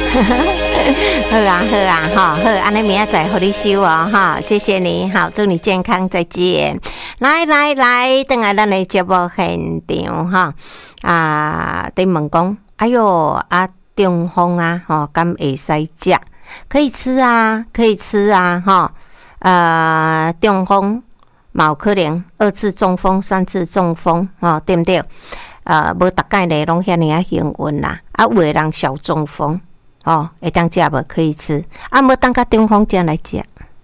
好啊，好啊，哈，好，安尼明仔载互你收哦，哈，谢谢你，好，祝你健康，再见。来，等下咱的节目现场哈，得问讲，哎哟，中风啊，吼，敢会使食？可以吃啊，哈，中风嘛有可能2次中风、3次中风，吼，对不对？无逐概咧拢遐尔啊幸运啦，有的人小中风。会当食无可以吃，无当甲中风食来食，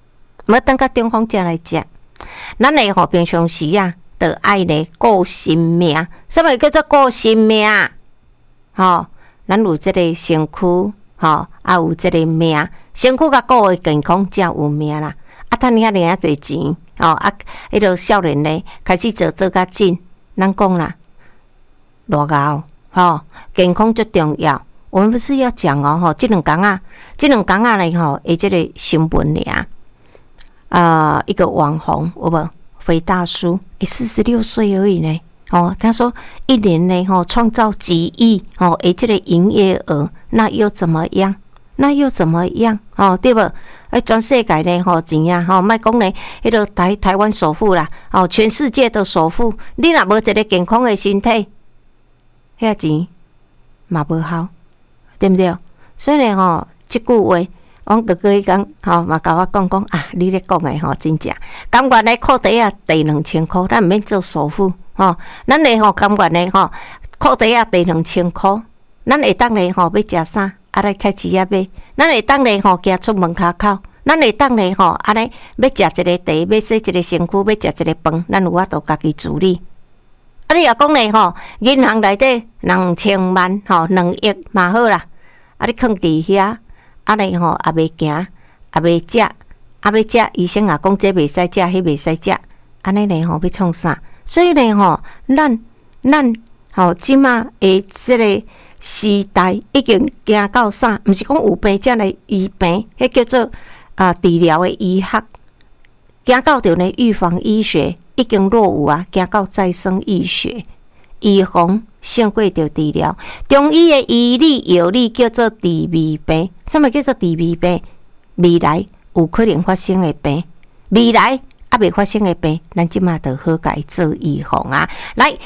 咱诶平常时就爱咧顾生命，什么叫做顾生命？咱有即个身躯，有即个命，身躯甲顾诶健康才有命啦。趁遐尔啊侪钱，迄个少年咧开始做较紧，咱讲啦，偌熬，健康最重要。我们不是要讲哦，这两天呢，诶，这个新闻尔，一个网红，有无？肥大叔，46岁而已呢。他说一年呢，创造几亿诶，这个营业额，那又怎么样？对不？全世界呢，钱啊，莫讲呢，迄个台湾首富啦，全世界的首富，你若无一个健康的身体，遐钱嘛无效。对不对？所以呢，这句话，我哥哥讲，嘛甲我讲你咧讲的真正，甘愿咧裤底地2000块，咱毋免做首富，咱咧甘愿咧裤底地2000块，咱会当咧要食啥，来菜市仔买，咱会当咧行出门口口，咱会当咧安尼要食一个茶，要洗一个身躯，要食一个饭，咱有法度家己处理。你若讲咧银行内底2000万2亿嘛好啦，你囥伫遐，咧也袂行，也袂食，要食医生也讲这袂使食，迄袂使食，安尼咧要创啥？所以咧咱即马的即个时代已经行到啥？毋是讲有病才来医病，迄叫做治疗的医学，行到着呢预防医学。已经落伍行到再生医学，预防胜过着治疗。中医的医理药理叫做治未病。什么叫做治未病？未来有可能发生的病，未来未发生的病，咱即马就好甲伊做预防啊！来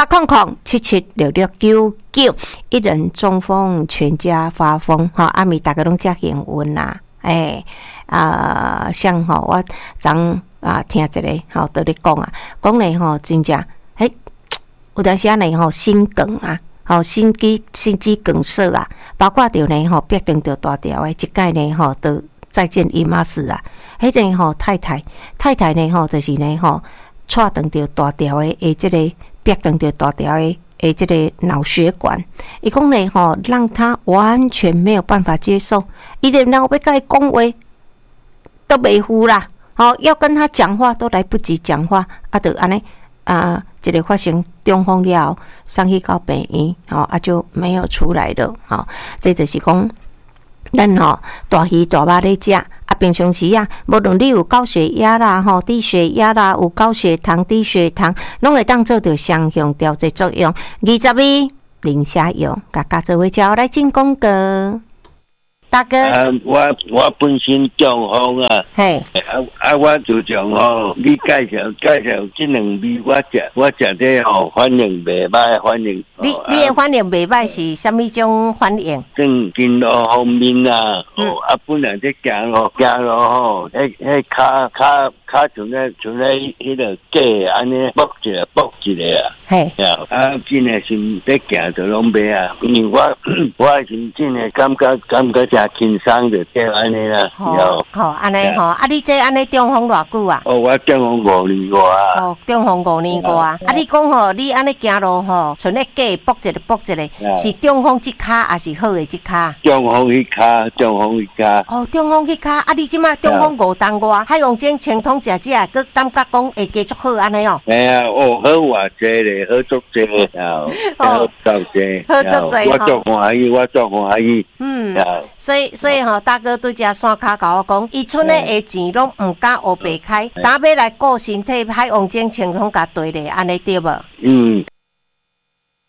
，0800776699，一人中风，全家发疯。阿咪大家拢遮幸运啦，像我昨听一个倒咧讲咧真正有当时心梗心肌梗塞包括着呢逼定着大条的，一届呢都再见姨妈死迄个太太呢就是呢踹断着大条的这个逼断着大条的这个脑血管，伊讲呢让他完全没有办法接受，伊连要甲伊讲话都袂赴啦。要跟他讲话都来不及讲话，就安尼一个发生中风了，送去到病院，就没有出来了。这就是讲，咱大鱼大肉咧食，平常时无论你有高血压啦，低血压啦，有高血糖、低血糖，拢会当做着双向调节作用。22零下油，甲做伙食来进广告。大哥， 我本身中风嘿， 我就讲你介绍这两味我食这反应袂歹，反应。 你的反应袂歹是什么种反应？ 正经路方面本来在行路迄脚像迄个架安尼绑一个嘿， 真的是在行就拢袂因为我是真的感觉真轻松就对安尼啦。 安尼你这安尼中风偌久啊？ 我中风5年多中风5年多你讲你安尼行路像咧架绑一个，是中风即骹还是好的即骹？ 中风迄骹。 中风迄骹你即马中风5当外，海用精清通食，佮感觉讲会继续好安尼哦。 好偌济咧，好足济好足济，我足欢喜。 所以大哥对遮山骹甲我讲，伊剩的钱拢毋敢黑白开，打要来顾身体，海用精清通甲对咧，安尼对无？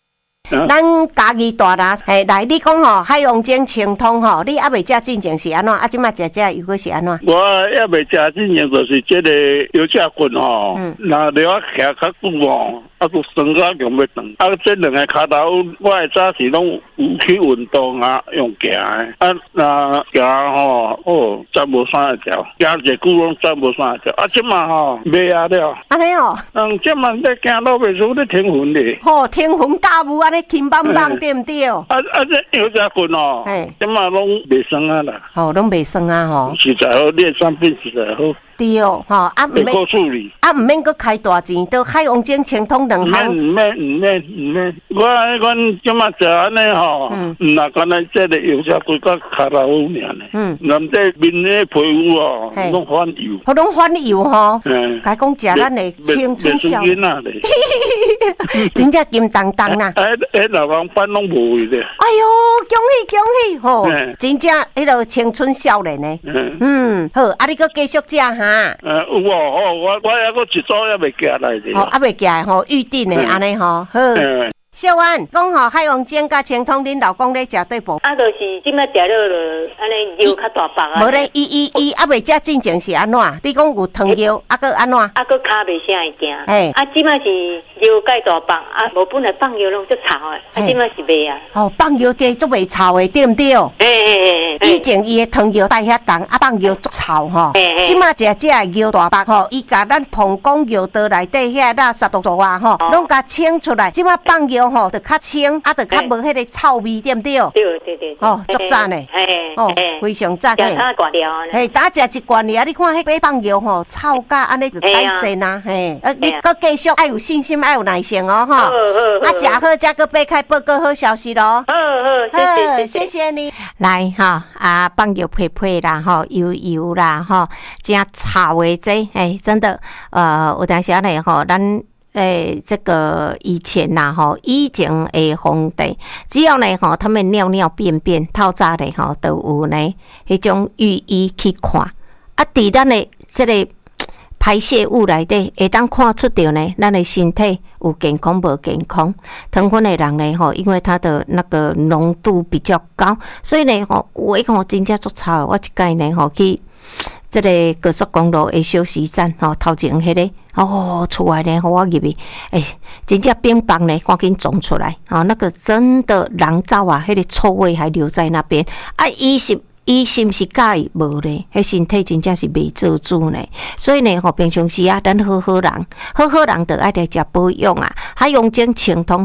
咱家己大啦，来你讲吼，海洋精清通吼，你还未食进前是安怎？即马食又搁是安怎？ 我还未食进前就是这个腰架棍吼，那你我徛较久吼。都酸到用要长，这两个脚头，我早时拢有去运动啊，用行的，那行吼，走无3条，行一久拢走无3条，即嘛吼袂啊了。 安尼哦， 即嘛在行路袂输咧停魂咧。 停魂驾舞安尼轻棒棒对唔对？ 这腰架棍哦，即嘛拢袂酸啊啦。 拢袂酸啊吼。 实在好，练三遍实在好。 对哦， 唔免处理， 唔免搁开大钱，都海洋精清通2项。 唔免，我即马食安尼吼，那干那这个油车规个卡拉好尔呢。咱这面的皮肤哦，拢反油， 拢反油吼。该讲食咱的青春少年，真正金当当啦。 老人斑拢无去咧。 哎呦，恭喜吼！真正迄个青春少年呢。好，你搁继续食哈。 有哦，我还阁一组还未寄来着。 还未寄吼，预定的安尼吼，好。小安讲吼，海洋精甲清通，恁老公咧食对无？ 就是即摆食了安尼腰较大腹啊。 无咧，伊还未食进前是安怎？你讲有糖腰，搁安怎？ 搁骹袂啥会行。即摆是腰介大腹，无本来放药拢足臭的，即摆是袂啊。 放药低足袂臭的，对毋对？以前伊的糖药带遐重，放药足臭吼。即摆食这腰大腹吼，伊甲咱膀胱药道内底遐垃圾毒素啊吼，拢甲清出来。即摆放药吼，就较清，就较无迄个臭味，对毋对？ 对。 足赞的。非常赞。 食啥挂掉啊？ 打食一罐尔，你看迄个放药吼，臭甲安尼就改善啊。你搁继续爱有信心，爱有耐心哦吼。食好才搁擘开报告好消息咯。 好， 谢谢你。来放药配配啦吼，油啦吼，真臭的这真的有当时呢吼，咱这个以前呐吼，以前的皇帝，只要呢吼，他们尿尿便便透早呢吼，都有呢迄种御医去看。伫咱的这个排泄物内底，会当看出着呢，咱的身体有健康无健康。糖分的人呢吼，因为它的那个浓度比较高，所以呢吼，有诶吼真正足臭。我一摆呢吼去这个高速公路的休息站吼，头前迄个出来呢，我入去，真正冰棒呢，赶紧撞出来那个真的人造啊，迄个臭味还留在那边伊是毋是介意无咧？迄身体真正是未做主呢。所以呢，平常时咱好人就爱来食保养啊。海洋精清通，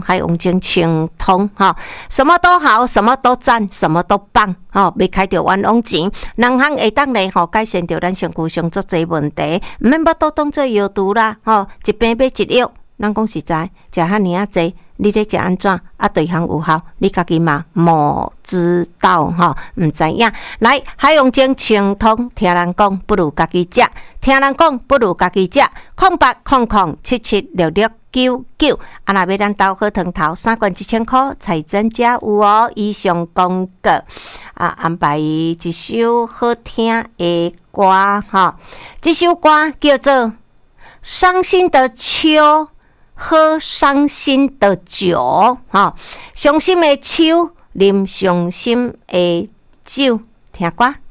什么都好，什么都赞，什么都棒未开着冤枉钱，2项会当呢改善着咱身躯上足侪问题，毋免都当做药毒啦一病买一药。咱讲实在，食遐尔济，你咧食安怎对项有效？你家己嘛无知道毋知影。来，海洋精清通，听人讲不如家己食，听人讲不如家己食。0800776699，若要咱兜好汤头，3罐1000块，彩珍家有哦。以上广告安排一首好听的歌这首歌叫做《伤心的秋》。喝伤心的酒伤心的秋，啉伤心的酒，听歌。